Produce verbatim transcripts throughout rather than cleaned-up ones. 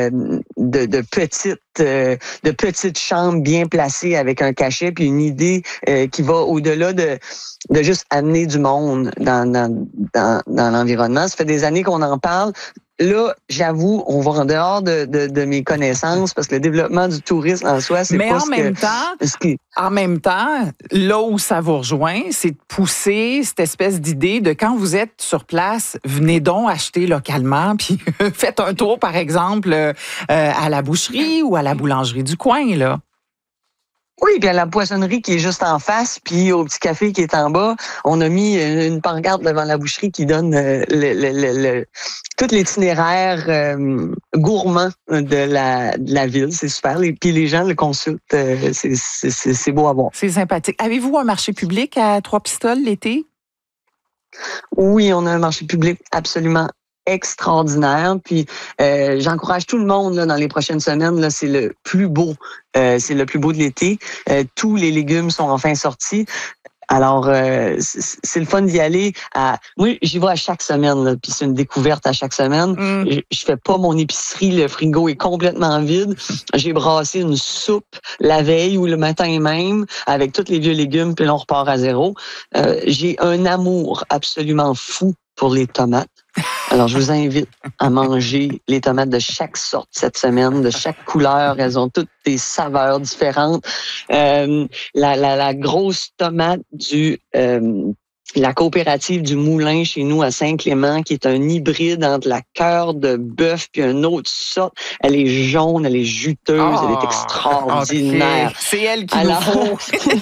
euh, de, de petites euh, de petites chambres bien placées avec un cachet puis une idée euh, qui va au-delà de de juste amener du monde dans dans dans, dans l'environnement. Ça fait des années qu'on en parle. Là, j'avoue, on va en dehors de, de, de mes connaissances parce que le développement du tourisme en soi, c'est Mais pas en ce même que, temps, ce qui... en même temps, là où ça vous rejoint, c'est de pousser cette espèce d'idée de quand vous êtes sur place, venez donc acheter localement, puis faites un tour, par exemple, euh, à la boucherie ou à la boulangerie du coin, là. Oui, puis à la poissonnerie qui est juste en face, puis au petit café qui est en bas, on a mis une pancarte devant la boucherie qui donne euh, le, le, le, le, tout l'itinéraire euh, gourmand de la, de la ville. C'est super. Et puis les gens le consultent. Euh, c'est, c'est, c'est beau à voir. C'est sympathique. Avez-vous un marché public à Trois-Pistoles l'été? Oui, on a un marché public absolument extraordinaire. Puis euh, j'encourage tout le monde là, dans les prochaines semaines. Là, c'est le plus beau. Euh, c'est le plus beau de l'été. Euh, tous les légumes sont enfin sortis. Alors, euh, c'est le fun d'y aller. À... Moi, j'y vais à chaque semaine, là, puis c'est une découverte à chaque semaine. Mm. Je, je fais pas mon épicerie, le frigo est complètement vide. J'ai brassé une soupe la veille ou le matin même avec tous les vieux légumes, puis là, on repart à zéro. Euh, j'ai un amour absolument fou pour les tomates. Alors, je vous invite à manger les tomates de chaque sorte cette semaine, de chaque couleur. Elles ont toutes des saveurs différentes. Euh, la, la, la grosse tomate du... Euh, la coopérative du Moulin chez nous à Saint-Clément, qui est un hybride entre la cœur de bœuf puis une autre sorte. Elle est jaune, elle est juteuse, oh, elle est extraordinaire. Okay. C'est elle qui Alors, nous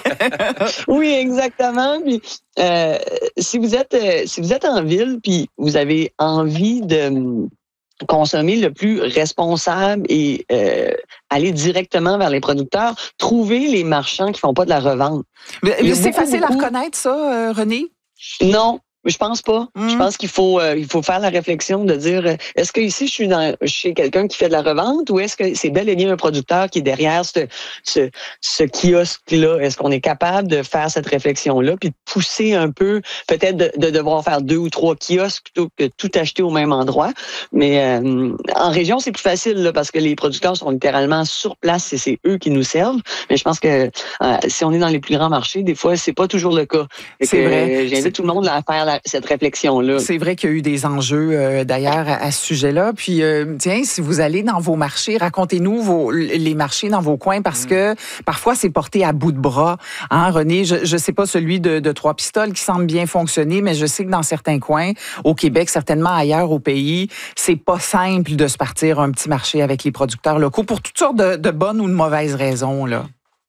faut. Oui, exactement. Puis, euh, si vous êtes euh, si vous êtes en ville puis vous avez envie de consommer le plus responsable et euh, aller directement vers les producteurs, trouver les marchands qui font pas de la revente. Mais, mais c'est facile beaucoup... à reconnaître ça, euh, René? Non. Je pense pas. Mmh. Je pense qu'il faut euh, il faut faire la réflexion de dire euh, est-ce que ici je suis dans chez quelqu'un qui fait de la revente ou est-ce que c'est bel et bien un producteur qui est derrière ce ce, ce kiosque-là? Est-ce qu'on est capable de faire cette réflexion-là puis de pousser un peu, peut-être de, de devoir faire deux ou trois kiosques plutôt que tout acheter au même endroit? Mais euh, en région, c'est plus facile là, parce que les producteurs sont littéralement sur place et c'est eux qui nous servent. Mais je pense que euh, si on est dans les plus grands marchés, des fois, c'est pas toujours le cas. C'est vrai. J'invite tout le monde à faire la cette réflexion-là. C'est vrai qu'il y a eu des enjeux euh, d'ailleurs à, à ce sujet-là. Puis, euh, tiens, si vous allez dans vos marchés, racontez-nous vos, les marchés dans vos coins parce mmh. que parfois, c'est porté à bout de bras. Hein, René, je ne sais pas celui de, de Trois-Pistoles qui semble bien fonctionner, mais je sais que dans certains coins, au Québec, certainement ailleurs au pays, c'est pas simple de se partir un petit marché avec les producteurs locaux pour toutes sortes de, de bonnes ou de mauvaises raisons, là.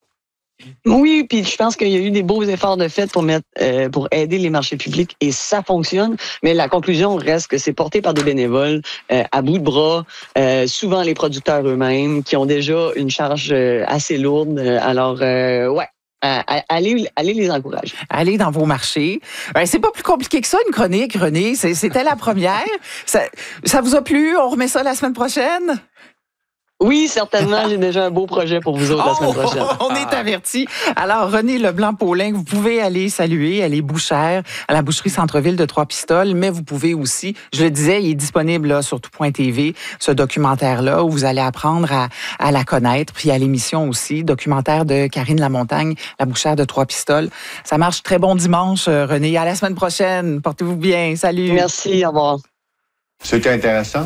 Oui, puis je pense qu'il y a eu des beaux efforts de fait pour mettre, euh, pour aider les marchés publics et ça fonctionne. Mais la conclusion reste que c'est porté par des bénévoles euh, à bout de bras, euh, souvent les producteurs eux-mêmes qui ont déjà une charge euh, assez lourde. Alors, euh, ouais. Allez, allez les encourager. Allez dans vos marchés. Ben, c'est pas plus compliqué que ça, une chronique, René. C'était la première. Ça, ça vous a plu? On remet ça la semaine prochaine? Oui, certainement. J'ai déjà un beau projet pour vous autres oh, la semaine prochaine. On est avertis. Alors, René Leblanc-Paulin, vous pouvez aller saluer. Elle est bouchère à la boucherie Centre-Ville de Trois-Pistoles, mais vous pouvez aussi, je le disais, il est disponible là, sur tout point T V, ce documentaire-là, où vous allez apprendre à, à la connaître. Puis à l'émission aussi, documentaire de Karine Lamontagne, la bouchère de Trois-Pistoles. Ça marche. Très bon dimanche, René. À la semaine prochaine. Portez-vous bien. Salut. Merci. Au revoir. C'était intéressant.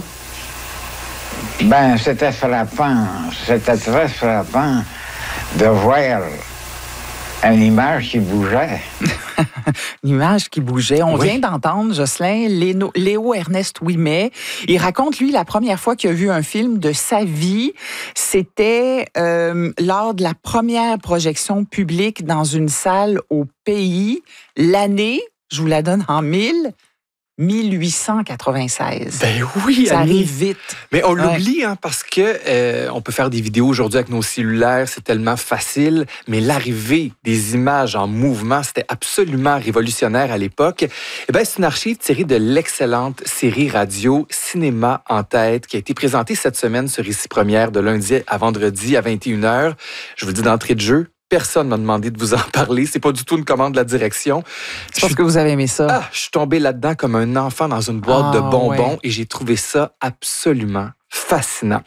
Ben, c'était frappant. C'était très frappant de voir une image qui bougeait. Une image qui bougeait. On oui. vient d'entendre, Jocelyn, Léo, Léo Ernest Ouimet. Il raconte, lui, la première fois qu'il a vu un film de sa vie, c'était euh, lors de la première projection publique dans une salle au pays. L'année, je vous la donne en mille... mille huit cent quatre-vingt-seize. Ben oui, ça Annie. arrive vite. Mais on ouais. l'oublie hein, parce que euh, on peut faire des vidéos aujourd'hui avec nos cellulaires, c'est tellement facile. Mais l'arrivée des images en mouvement, c'était absolument révolutionnaire à l'époque. Eh ben c'est une archive tirée de l'excellente série radio Cinéma en tête qui a été présentée cette semaine sur Ici Première de lundi à vendredi à vingt et une heures. Je vous dis d'entrée de jeu. Personne m'a demandé de vous en parler. C'est pas du tout une commande de la direction. C'est parce que vous avez aimé ça. Ah, je suis tombé là-dedans comme un enfant dans une boîte ah, de bonbons ouais. et j'ai trouvé ça absolument fascinant.